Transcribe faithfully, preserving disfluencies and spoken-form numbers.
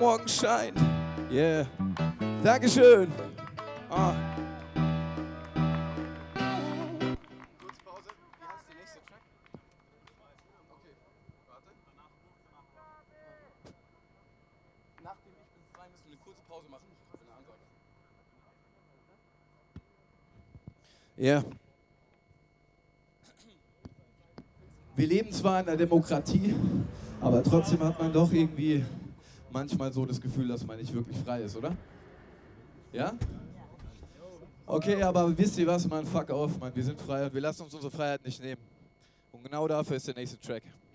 Morgenschein. Yeah. Dankeschön. Ah. Kurze Pause. Wie heißt der nächste Track? Okay, warte. Nachdem ich bin frei, müssen wir eine kurze Pause machen. Für eine Ansage. Ja. Yeah. Wir leben zwar in einer Demokratie, aber trotzdem hat man doch irgendwie manchmal so das Gefühl, dass man nicht wirklich frei ist, oder? Ja? Okay, aber wisst ihr was, man? Fuck off, man. Wir sind frei und wir lassen uns unsere Freiheit nicht nehmen. Und genau dafür ist der nächste Track.